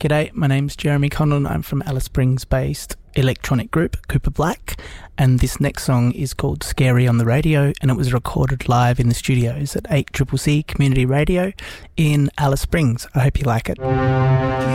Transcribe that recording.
G'day, my name's Jeremy Conlon. I'm from Alice Springs-based electronic group Cooper Black, and this next song is called Scary on the Radio, and it was recorded live in the studios at 8CCC Community Radio in Alice Springs. I hope you like it.